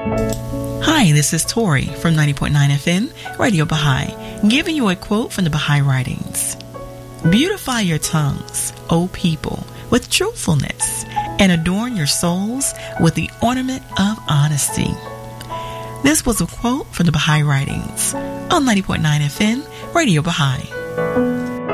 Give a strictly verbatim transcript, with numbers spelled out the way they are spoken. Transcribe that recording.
Hi, this is Tori from ninety point nine F M, Radio Baha'i, giving you a quote from the Baha'i writings. Beautify your tongues, O people, with truthfulness, and adorn your souls with the ornament of honesty. This was a quote from the Baha'i writings on ninety point nine F M, Radio Baha'i.